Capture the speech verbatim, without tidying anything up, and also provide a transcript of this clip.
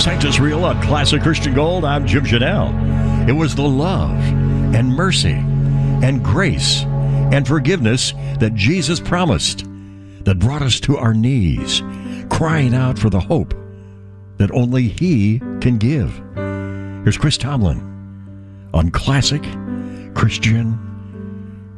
Sanctus Real on Classic Christian Gold. I'm Jim Janelle. It was the love and mercy and grace and forgiveness that Jesus promised that brought us to our knees, crying out for the hope that only He can give. Here's Chris Tomlin on Classic Christian